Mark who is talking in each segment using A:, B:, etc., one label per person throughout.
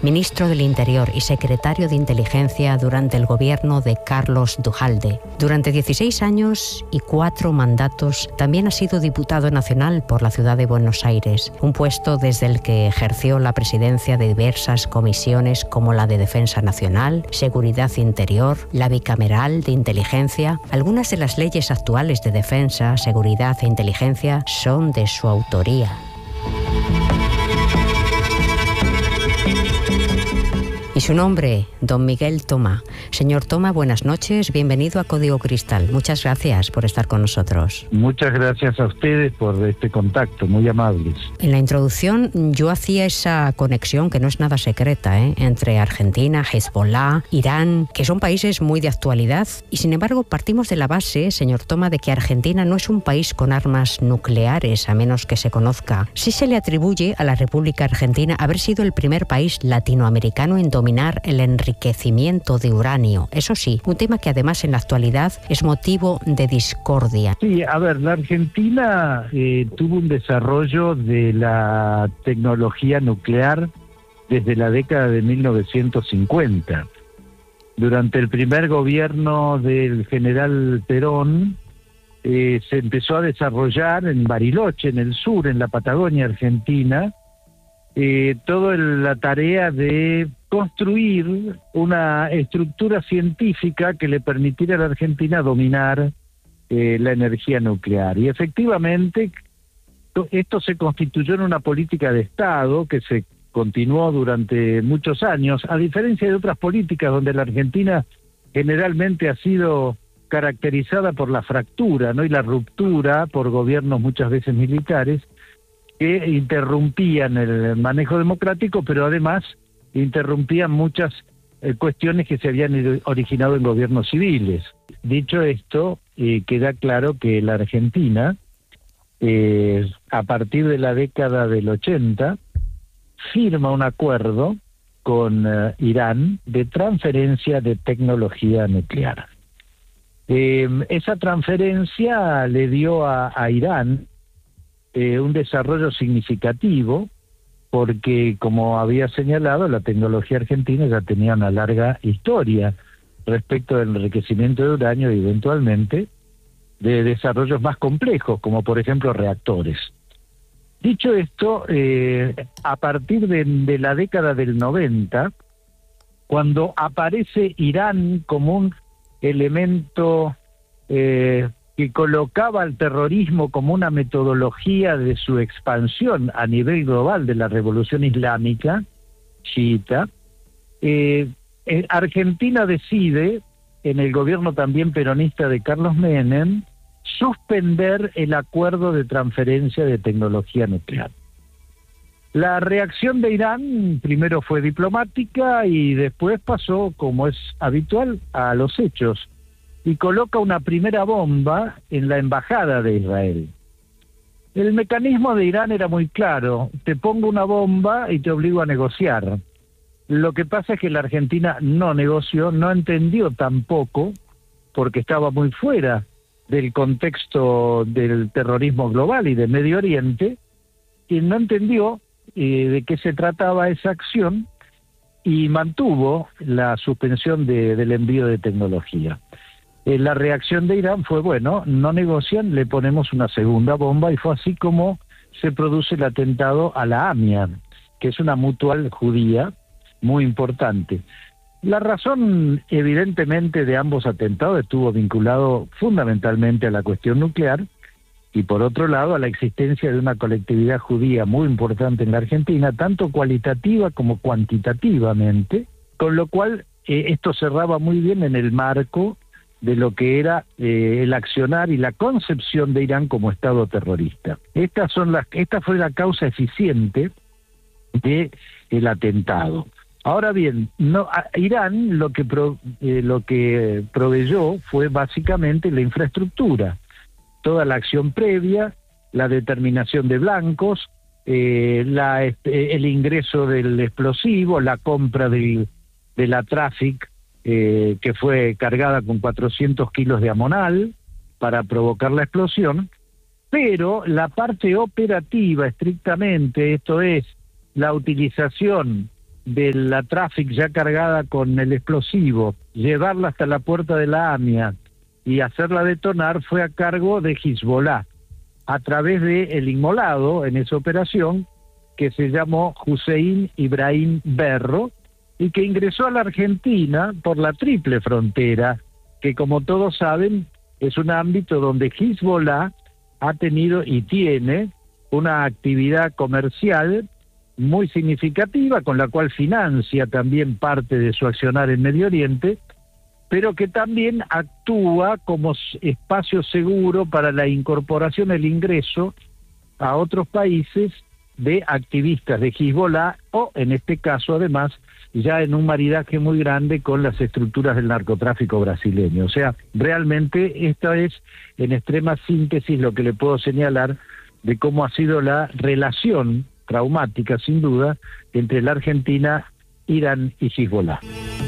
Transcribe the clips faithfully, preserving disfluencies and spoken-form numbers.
A: ministro del Interior y secretario de Inteligencia durante el gobierno de Carlos Duhalde. Durante dieciséis años y cuatro mandatos también ha sido diputado nacional por la ciudad de Buenos Aires, un puesto desde el que ejerció la presidencia de diversas comisiones como la de Defensa Nacional, Seguridad Interior, la bicameral de Inteligencia. Algunas de las leyes actuales de defensa, seguridad e inteligencia son de su autoría. Y su nombre, don Miguel Toma. Señor Toma, buenas noches, bienvenido a Código Cristal. Muchas gracias por estar con nosotros.
B: Muchas gracias a ustedes por este contacto, muy amables.
A: En la introducción yo hacía esa conexión, que no es nada secreta, ¿eh? entre Argentina, Hezbollah, Irán, que son países muy de actualidad. Y sin embargo partimos de la base, señor Toma, de que Argentina no es un país con armas nucleares, a menos que se conozca. Sí se le atribuye a la República Argentina haber sido el primer país latinoamericano en dominar el enriquecimiento de uranio. Eso sí, un tema que además en la actualidad es motivo de discordia.
B: Sí, a ver, la Argentina eh, tuvo un desarrollo de la tecnología nuclear desde la década de mil novecientos cincuenta. Durante el primer gobierno del general Perón, eh, se empezó a desarrollar en Bariloche, en el sur, en la Patagonia Argentina, eh, toda la tarea de construir una estructura científica que le permitiera a la Argentina dominar eh, la energía nuclear. Y efectivamente, esto se constituyó en una política de Estado que se continuó durante muchos años, a diferencia de otras políticas donde la Argentina generalmente ha sido caracterizada por la fractura, ¿no? y la ruptura por gobiernos muchas veces militares que interrumpían el manejo democrático, pero además interrumpían muchas eh, cuestiones que se habían originado en gobiernos civiles. Dicho esto, eh, queda claro que la Argentina, eh, a partir de la década del ochenta, firma un acuerdo con eh, Irán de transferencia de tecnología nuclear. Eh, esa transferencia le dio a, a Irán eh, un desarrollo significativo, porque, como había señalado, la tecnología argentina ya tenía una larga historia respecto del enriquecimiento de uranio y eventualmente de desarrollos más complejos, como por ejemplo reactores. Dicho esto, eh, a partir de, de la década del noventa, cuando aparece Irán como un elemento eh, que colocaba al terrorismo como una metodología de su expansión a nivel global de la revolución islámica chiita, eh, eh, Argentina decide, en el gobierno también peronista de Carlos Menem, suspender el acuerdo de transferencia de tecnología nuclear. La reacción de Irán primero fue diplomática y después pasó, como es habitual, a los hechos, y coloca una primera bomba en la embajada de Israel. El mecanismo de Irán era muy claro: te pongo una bomba y te obligo a negociar. Lo que pasa es que la Argentina no negoció, no entendió tampoco, porque estaba muy fuera del contexto del terrorismo global y de Medio Oriente, y no entendió eh, de qué se trataba esa acción y mantuvo la suspensión de, del envío de tecnología. Eh, la reacción de Irán fue, bueno, no negocian, le ponemos una segunda bomba, y fue así como se produce el atentado a la AMIA, que es una mutual judía muy importante. La razón, evidentemente, de ambos atentados estuvo vinculado fundamentalmente a la cuestión nuclear y, por otro lado, a la existencia de una colectividad judía muy importante en la Argentina, tanto cualitativa como cuantitativamente, con lo cual eh, esto cerraba muy bien en el marco de lo que era eh, el accionar y la concepción de Irán como Estado terrorista. Estas son las, esta fue la causa eficiente de el atentado. Ahora bien, no, a Irán lo que pro, eh, lo que proveyó fue básicamente la infraestructura, toda la acción previa, la determinación de blancos, eh, la, este, el ingreso del explosivo, la compra del, de la Traffic, eh, que fue cargada con cuatrocientos kilos de amonal para provocar la explosión, pero la parte operativa estrictamente, esto es, la utilización de la Traffic ya cargada con el explosivo, llevarla hasta la puerta de la AMIA y hacerla detonar fue a cargo de Hezbollah, a través de el inmolado en esa operación, que se llamó Hussein Ibrahim Berro, y que ingresó a la Argentina por la triple frontera, que como todos saben es un ámbito donde Hezbollah ha tenido y tiene una actividad comercial muy significativa, con la cual financia también parte de su accionar en Medio Oriente, pero que también actúa como espacio seguro para la incorporación, el ingreso a otros países de activistas de Hezbollah, o en este caso además ya en un maridaje muy grande con las estructuras del narcotráfico brasileño. O sea, realmente esta es en extrema síntesis lo que le puedo señalar de cómo ha sido la relación traumática, sin duda, entre la Argentina, Irán y Hezbollah.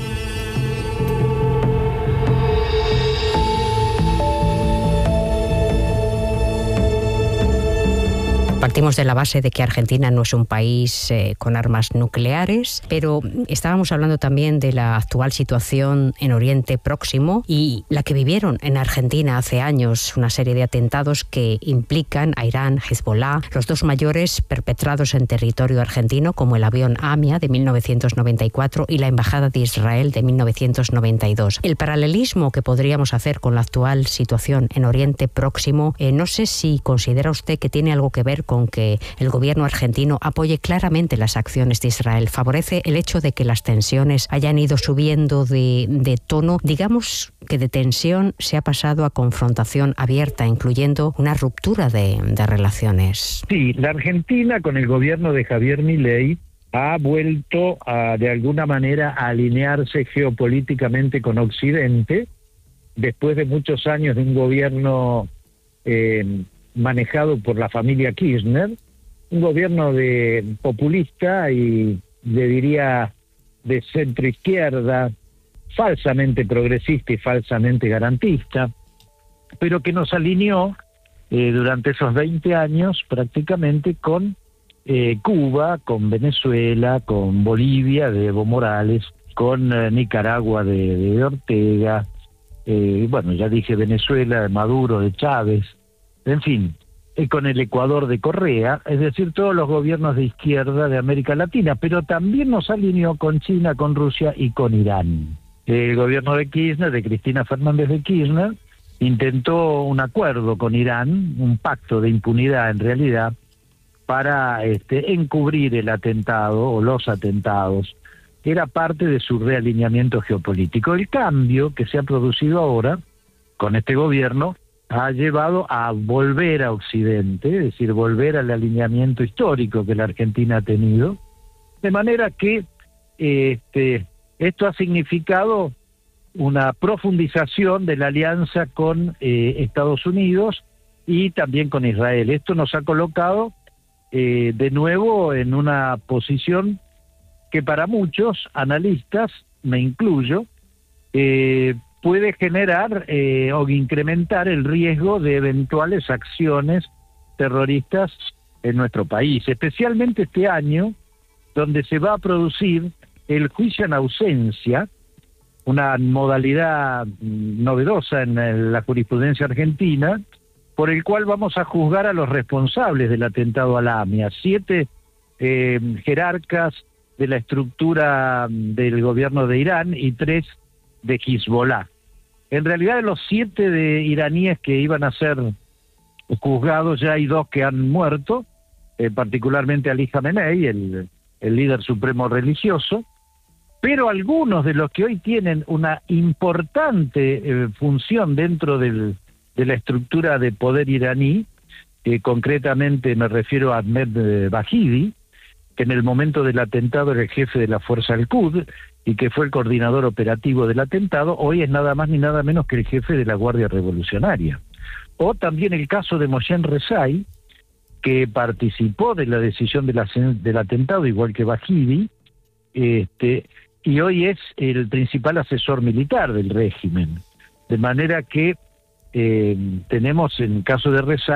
A: Partimos de la base de que Argentina no es un país eh, con armas nucleares, pero estábamos hablando también de la actual situación en Oriente Próximo y la que vivieron en Argentina hace años, una serie de atentados que implican a Irán, Hezbollah, los dos mayores perpetrados en territorio argentino, como el avión AMIA de mil novecientos noventa y cuatro y la Embajada de Israel de mil novecientos noventa y dos. El paralelismo que podríamos hacer con la actual situación en Oriente Próximo, eh, no sé si considera usted que tiene algo que ver con que el gobierno argentino apoye claramente las acciones de Israel. ¿Favorece el hecho de que las tensiones hayan ido subiendo de, de tono? Digamos que de tensión se ha pasado a confrontación abierta, incluyendo una ruptura de, de relaciones.
B: Sí, la Argentina con el gobierno de Javier Milei ha vuelto a, de alguna manera, a alinearse geopolíticamente con Occidente, después de muchos años de un gobierno eh, manejado por la familia Kirchner, un gobierno de populista y, le diría, de centroizquierda, falsamente progresista y falsamente garantista, pero que nos alineó eh, durante esos veinte años prácticamente con eh, Cuba, con Venezuela, con Bolivia de Evo Morales, con eh, Nicaragua de, de Ortega, eh, bueno, ya dije Venezuela, de Maduro, de Chávez, en fin, eh, con el Ecuador de Correa, es decir, todos los gobiernos de izquierda de América Latina, pero también nos alineó con China, con Rusia y con Irán. El gobierno de Kirchner, de Cristina Fernández de Kirchner, intentó un acuerdo con Irán, un pacto de impunidad en realidad, para este, encubrir el atentado o los atentados. Era parte de su realineamiento geopolítico. El cambio que se ha producido ahora con este gobierno ha llevado a volver a Occidente, es decir, volver al alineamiento histórico que la Argentina ha tenido, de manera que este, esto ha significado una profundización de la alianza con eh, Estados Unidos y también con Israel. Esto nos ha colocado eh, de nuevo en una posición que para muchos analistas, me incluyo, eh, puede generar eh, o incrementar el riesgo de eventuales acciones terroristas en nuestro país, especialmente este año, donde se va a producir el juicio en ausencia, una modalidad novedosa en la jurisprudencia argentina, por el cual vamos a juzgar a los responsables del atentado a la AMIA, siete eh, jerarcas de la estructura del gobierno de Irán y tres de Hezbollah. En realidad, de los siete de iraníes que iban a ser juzgados, ya hay dos que han muerto, eh, particularmente Ali Khamenei, el, el líder supremo religioso, pero algunos de los que hoy tienen una importante eh, función dentro del, de la estructura de poder iraní, eh, concretamente me refiero a Ahmed Bahidi, que en el momento del atentado era el jefe de la fuerza Al-Quds y que fue el coordinador operativo del atentado, hoy es nada más ni nada menos que el jefe de la Guardia Revolucionaria. O también el caso de Mohsen Rezai, que participó de la decisión de la, del atentado, igual que Bahidi, este, y hoy es el principal asesor militar del régimen. De manera que eh, tenemos, en el caso de Rezai,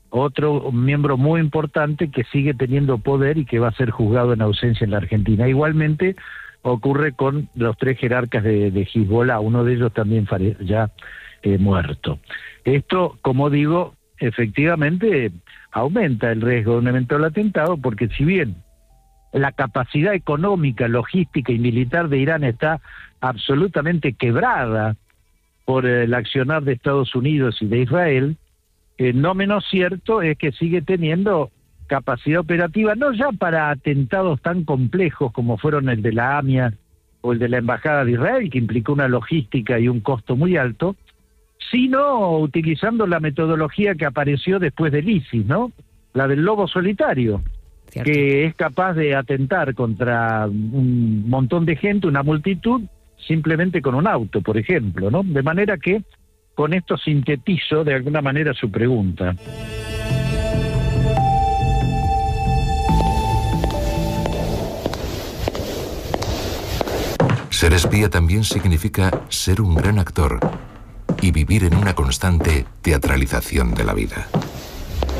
B: otro miembro muy importante que sigue teniendo poder y que va a ser juzgado en ausencia en la Argentina. Igualmente ocurre con los tres jerarcas de, de Hezbollah, uno de ellos también ya eh, muerto. Esto, como digo, efectivamente aumenta el riesgo de un eventual atentado, porque si bien la capacidad económica, logística y militar de Irán está absolutamente quebrada por el accionar de Estados Unidos y de Israel, eh, no menos cierto es que sigue teniendo capacidad operativa, no ya para atentados tan complejos como fueron el de la AMIA o el de la Embajada de Israel, que implicó una logística y un costo muy alto, sino utilizando la metodología que apareció después del ISIS, ¿no? La del lobo solitario, ¿cierto?, que es capaz de atentar contra un montón de gente, una multitud, simplemente con un auto, por ejemplo, ¿no? De manera que con esto sintetizo de alguna manera su pregunta.
C: Ser espía también significa ser un gran actor y vivir en una constante teatralización de la vida.